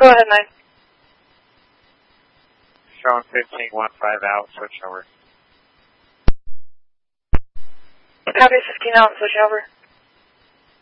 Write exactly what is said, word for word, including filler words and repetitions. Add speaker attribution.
Speaker 1: ahead, nine.
Speaker 2: Showing fifteen one five out, switch over.
Speaker 1: Copy fifteen out, switch over.